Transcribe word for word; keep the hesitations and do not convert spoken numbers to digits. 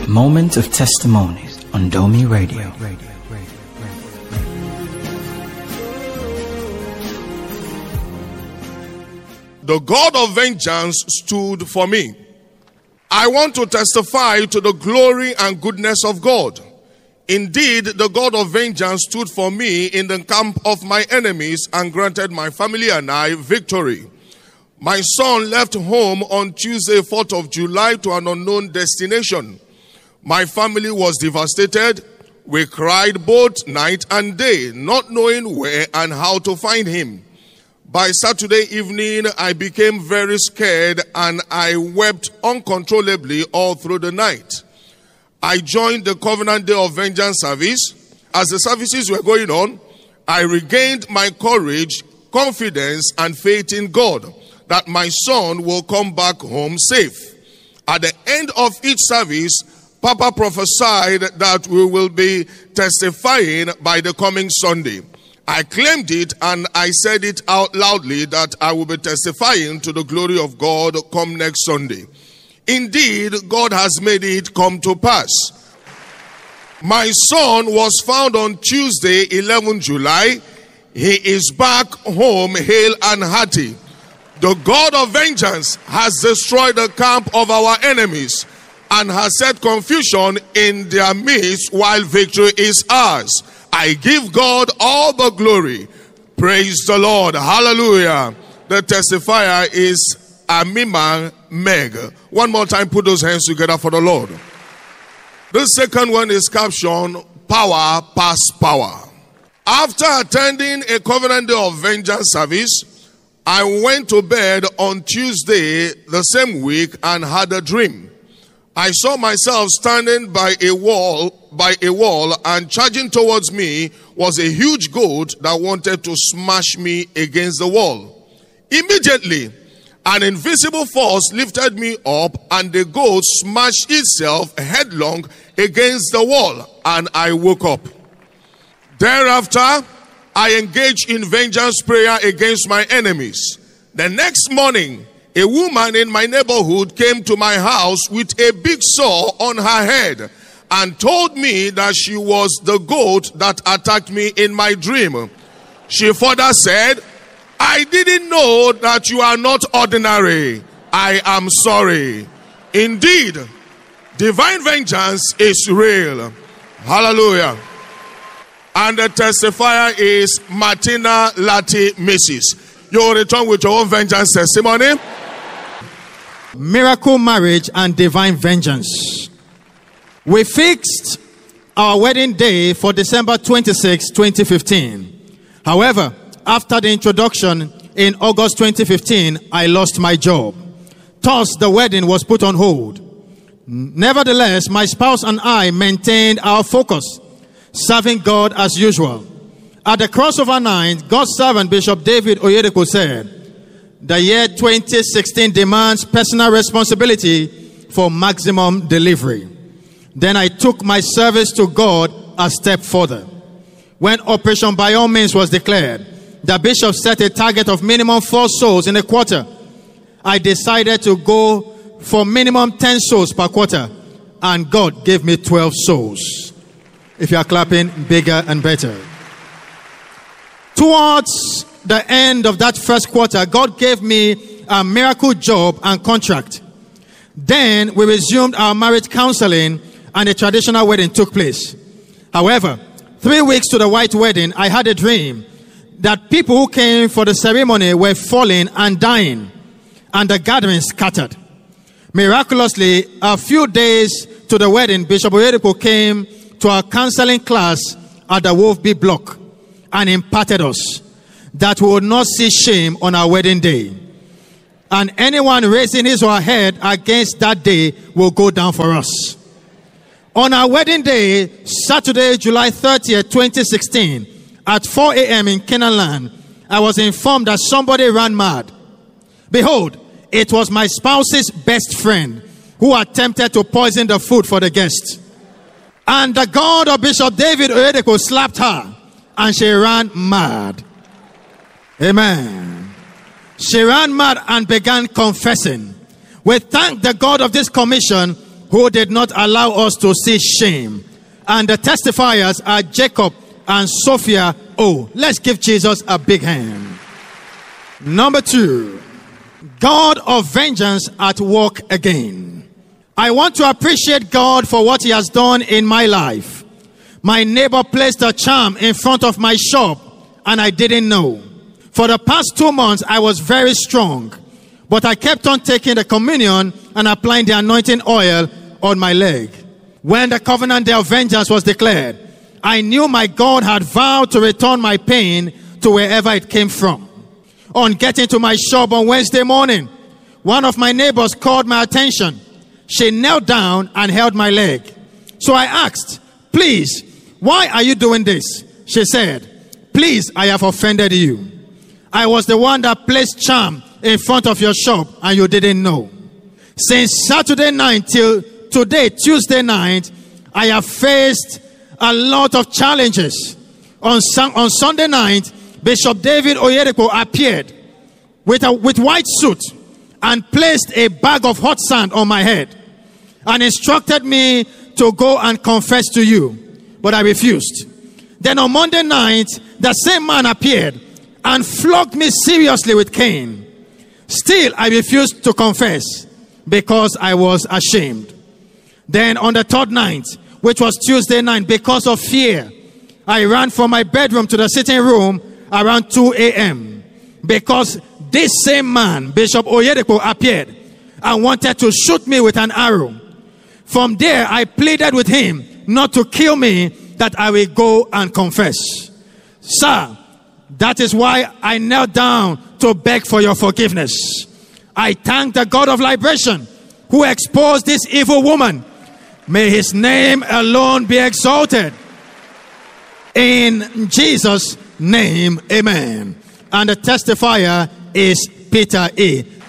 Moment of Testimonies on Domi Radio. The God of vengeance stood for me. I want to testify to the glory and goodness of God. Indeed, the God of vengeance stood for me in the camp of my enemies and granted my family and I victory. My son left home on Tuesday, fourth of July to an unknown destination. My family was devastated. We cried both night and day, not knowing where and how to find him. By Saturday evening, I became very scared and I wept uncontrollably all through the night. I joined the Covenant Day of Vengeance service. As the services were going on, I regained my courage, confidence, and faith in God that my son will come back home safe. At the end of each service, Papa prophesied that we will be testifying by the coming Sunday. I claimed it and I said it out loudly that I will be testifying to the glory of God come next Sunday. Indeed, God has made it come to pass. My son was found on Tuesday, eleventh of July. He is back home, hale and hearty. The God of vengeance has destroyed the camp of our enemies and has set confusion in their midst while victory is ours. I give God all the glory. Praise the Lord. Hallelujah. The testifier is Amima Meg. One more time, put those hands together for the Lord. The second one is captioned, Power Past Power. After attending a Covenant Day of Vengeance service, I went to bed on Tuesday the same week and had a dream. I saw myself standing by a wall, by a wall, and charging towards me was a huge goat that wanted to smash me against the wall. Immediately, an invisible force lifted me up, and the goat smashed itself headlong against the wall, and I woke up. Thereafter, I engaged in vengeance prayer against my enemies. The next morning, a woman in my neighborhood came to my house with a big sore on her head and told me that she was the goat that attacked me in my dream. She further said, I didn't know that you are not ordinary. I am sorry. Indeed, divine vengeance is real. Hallelujah. And the testifier is Martina Lati Missus You will return with your own vengeance testimony. Miracle marriage and divine vengeance. We fixed our wedding day for December twenty-sixth, twenty fifteen. However, after the introduction in August twenty fifteen, I lost my job. Thus, the wedding was put on hold. Nevertheless, my spouse and I maintained our focus, serving God as usual. At the crossover night, God's servant Bishop David Oyedepo said, the year twenty sixteen demands personal responsibility for maximum delivery. Then I took my service to God a step further. When Operation By All Means was declared, the bishop set a target of minimum four souls in a quarter. I decided to go for minimum ten souls per quarter, and God gave me twelve souls. If you are clapping, bigger and better. Towards the end of that first quarter, God gave me a miracle job and contract. Then we resumed our marriage counseling and a traditional wedding took place. However, three weeks to the white wedding, I had a dream that people who came for the ceremony were falling and dying, and the gathering scattered. Miraculously, a few days to the wedding, Bishop Oyedepo came to our counseling class at the Wolf B block and imparted us that we would not see shame on our wedding day. And anyone raising his or her head against that day will go down for us. On our wedding day, Saturday, July thirtieth, twenty sixteen, at four a.m. in Canaan land, I was informed that somebody ran mad. Behold, it was my spouse's best friend who attempted to poison the food for the guests. And the God of Bishop David Oyedepo slapped her, and she ran mad. Amen. She ran mad and began confessing. We thank the God of this commission who did not allow us to see shame. And the testifiers are Jacob and Sophia. Oh, let's give Jesus a big hand. Number two, God of vengeance at work again. I want to appreciate God for what he has done in my life. My neighbor placed a charm in front of my shop and I didn't know. For the past two months, I was very strong, but I kept on taking the communion and applying the anointing oil on my leg. When the covenant day of vengeance was declared, I knew my God had vowed to return my pain to wherever it came from. On getting to my shop on Wednesday morning, one of my neighbors called my attention. She knelt down and held my leg. So I asked, please, why are you doing this? She said, please, I have offended you. I was the one that placed charm in front of your shop and you didn't know. Since Saturday night till today, Tuesday night, I have faced a lot of challenges. On, on Sunday night, Bishop David Oyedepo appeared with a with white suit and placed a bag of hot sand on my head and instructed me to go and confess to you. But I refused. Then on Monday night, the same man appeared and flogged me seriously with cane. Still, I refused to confess because I was ashamed. Then on the third night, which was Tuesday night, because of fear, I ran from my bedroom to the sitting room around two a.m. because this same man, Bishop Oyedepo, appeared and wanted to shoot me with an arrow. From there, I pleaded with him not to kill me, that I will go and confess. Sir, that is why I knelt down to beg for your forgiveness. I thank the God of liberation who exposed this evil woman. May his name alone be exalted. In Jesus' name, amen. And the testifier is Peter A.